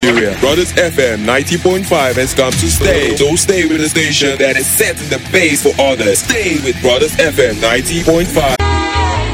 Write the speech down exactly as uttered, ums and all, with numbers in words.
Nigeria. Brothers F M ninety point five has come to stay. So stay with the station that is setting the pace for others. Stay with Brothers F M ninety point five.